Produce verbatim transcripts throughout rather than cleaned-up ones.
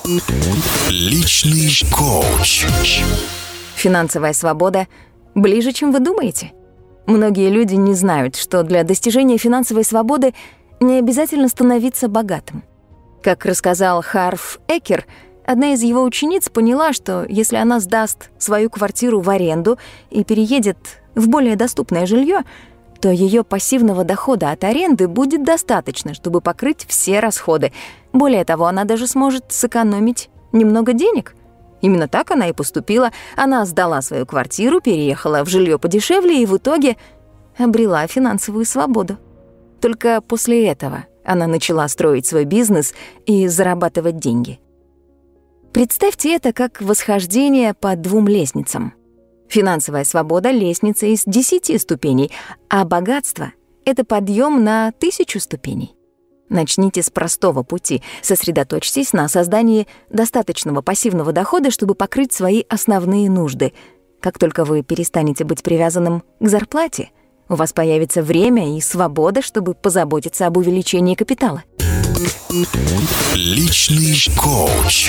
Личный коуч. Финансовая свобода ближе, чем вы думаете. Многие люди не знают, что для достижения финансовой свободы не обязательно становиться богатым. Как рассказал Харв Экер, одна из его учениц поняла, что если она сдаст свою квартиру в аренду и переедет в более доступное жилье, то ее пассивного дохода от аренды будет достаточно, чтобы покрыть все расходы. Более того, она даже сможет сэкономить немного денег. Именно так она и поступила. Она сдала свою квартиру, переехала в жилье подешевле и в итоге обрела финансовую свободу. Только после этого она начала строить свой бизнес и зарабатывать деньги. Представьте это как восхождение по двум лестницам. Финансовая свобода — лестница из десяти ступеней, а богатство — это подъем на тысячу ступеней. Начните с простого пути. Сосредоточьтесь на создании достаточного пассивного дохода, чтобы покрыть свои основные нужды. Как только вы перестанете быть привязанным к зарплате, у вас появится время и свобода, чтобы позаботиться об увеличении капитала. Личный коуч.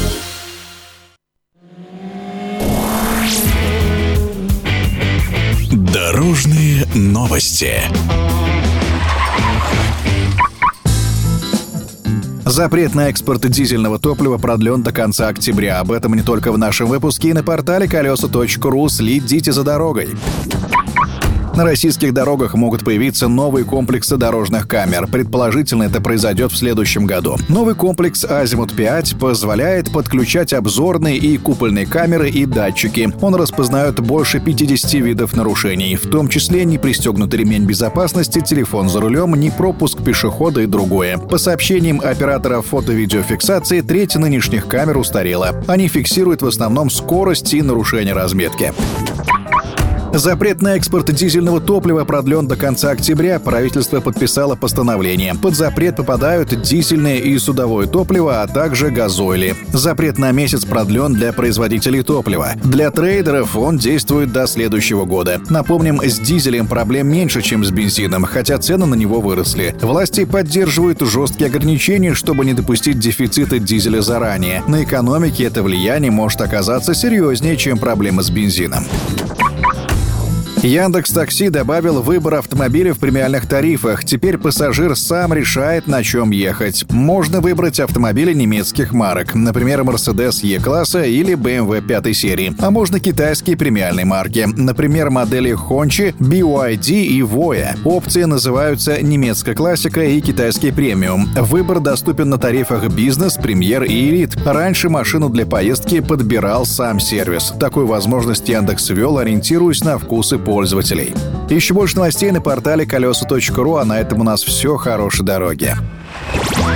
Дорожные новости. Запрет на экспорт дизельного топлива продлен до конца октября. Об этом не только в нашем выпуске и на портале колеса точка ру. Следите за дорогой. На российских дорогах могут появиться новые комплексы дорожных камер. Предположительно, это произойдет в следующем году. Новый комплекс «Азимут пять» позволяет подключать обзорные и купольные камеры и датчики. Он распознает больше пятидесяти видов нарушений, в том числе непристегнутый ремень безопасности, телефон за рулем, непропуск пешехода и другое. По сообщениям операторов фото-видеофиксации, треть нынешних камер устарела. Они фиксируют в основном скорость и нарушение разметки. Запрет на экспорт дизельного топлива продлен до конца октября. Правительство подписало постановление. Под запрет попадают дизельное и судовое топливо, а также газоили. Запрет на месяц продлен для производителей топлива. Для трейдеров он действует до следующего года. Напомним, с дизелем проблем меньше, чем с бензином, хотя цены на него выросли. Власти поддерживают жесткие ограничения, чтобы не допустить дефицита дизеля заранее. На экономике это влияние может оказаться серьезнее, чем проблемы с бензином. Яндекс.Такси добавил выбор автомобиля в премиальных тарифах. Теперь пассажир сам решает, на чем ехать. Можно выбрать автомобили немецких марок, например, Mercedes E-класса или бэ эм вэ пятой серии. А можно китайские премиальные марки, например, модели Hongqi, би вай ди и Voya. Опции называются немецкая классика и китайский премиум. Выбор доступен на тарифах бизнес, премьер и элит. Раньше машину для поездки подбирал сам сервис. Такую возможность Яндекс ввел, ориентируясь на вкусы пользователей. Еще больше новостей на портале колеса точка ру, а на этом у нас все. Хорошей дороги.